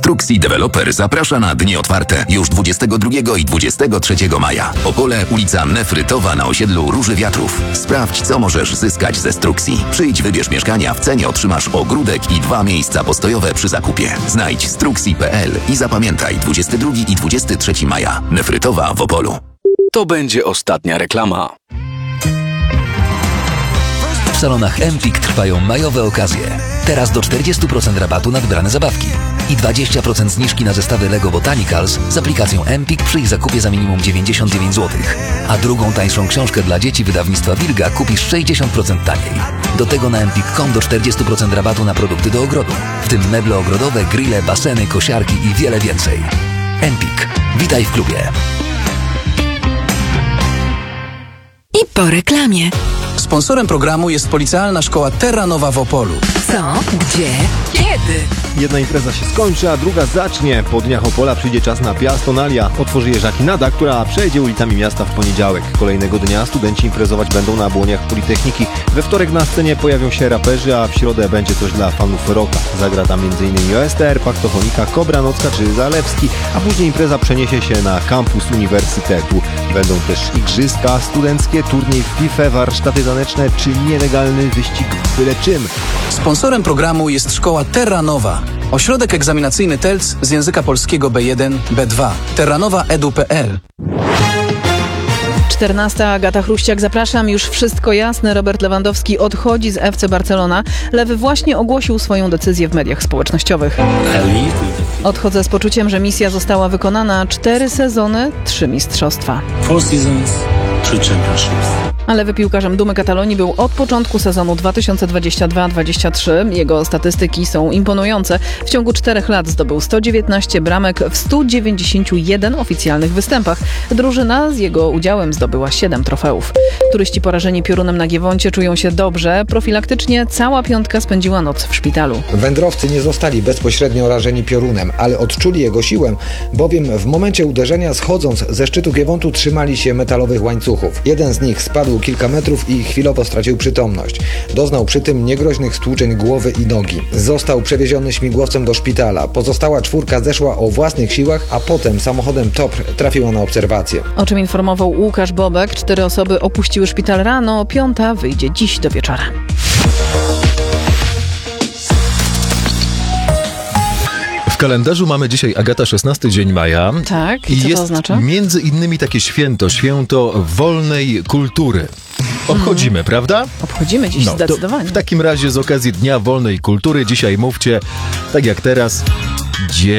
Struxi Developer zaprasza na dni otwarte już 22 i 23 maja. Opole, ulica Nefrytowa na osiedlu Róży Wiatrów. Sprawdź, co możesz zyskać ze Struxi. Przyjdź, wybierz mieszkania, w cenie otrzymasz ogródek i 2 miejsca postojowe przy zakupie. Znajdź struxi.pl i zapamiętaj 22 i 23 maja. Nefrytowa w Opolu. To będzie ostatnia reklama. W salonach Empik trwają majowe okazje. Teraz do 40% rabatu na wybrane zabawki i 20% zniżki na zestawy Lego Botanicals z aplikacją Empik przy ich zakupie za minimum 99 zł. A drugą tańszą książkę dla dzieci wydawnictwa Wilga kupisz 60% taniej. Do tego na Empik.com do 40% rabatu na produkty do ogrodu, w tym meble ogrodowe, grille, baseny, kosiarki i wiele więcej. Empik. Witaj w klubie. I po reklamie. Sponsorem programu jest Policealna Szkoła Terranowa w Opolu. Co? Gdzie? Kiedy? Jedna impreza się skończy, a druga zacznie. Po dniach Opola przyjdzie czas na Piastonalia. Otworzy je Żakinada, która przejdzie ulicami miasta w poniedziałek. Kolejnego dnia studenci imprezować będą na błoniach Politechniki. We wtorek na scenie pojawią się raperzy, a w środę będzie coś dla fanów rocka. Zagra tam m.in. OSTR, Paktofonika, Kobra Nocka czy Zalewski, a później impreza przeniesie się na kampus uniwersytetu. Będą też igrzyska studenckie, turniej w FIFA, warsztaty taneczne czy nielegalny wyścig byle czym. Sponsorem programu jest Szkoła Terranowa. Ośrodek egzaminacyjny TELC z języka polskiego B1, B2. terranowaedu.pl. 14. Agata Chruściak, zapraszam. Już wszystko jasne. Robert Lewandowski odchodzi z FC Barcelona. Lewy właśnie ogłosił swoją decyzję w mediach społecznościowych. Odchodzę z poczuciem, że misja została wykonana. 4 sezony, 3 mistrzostwa. 4 seasons, 3 championships. A lewy piłkarzem Dumy Katalonii był od początku sezonu 2022-23. Jego statystyki są imponujące. W ciągu 4 lat zdobył 119 bramek w 191 oficjalnych występach. Drużyna z jego udziałem zdobyła 7 trofeów. Turyści porażeni piorunem na Giewoncie czują się dobrze. Profilaktycznie cała piątka spędziła noc w szpitalu. Wędrowcy nie zostali bezpośrednio rażeni piorunem, ale odczuli jego siłę, bowiem w momencie uderzenia schodząc ze szczytu Giewontu trzymali się metalowych łańcuchów. Jeden z nich spadł kilka metrów i chwilowo stracił przytomność. Doznał przy tym niegroźnych stłuczeń głowy i nogi. Został przewieziony śmigłowcem do szpitala. Pozostała 4 zeszła o własnych siłach, a potem samochodem TOPR trafiła na obserwację. O czym informował Łukasz Bobek. 4 osoby opuściły szpital rano, 5 wyjdzie dziś do wieczora. W kalendarzu mamy dzisiaj, Agata, 16 dzień maja. Tak, i co jest to oznacza? Między innymi takie święto wolnej kultury. Obchodzimy, prawda? Obchodzimy dziś zdecydowanie. W takim razie z okazji Dnia Wolnej Kultury dzisiaj mówcie, tak jak teraz,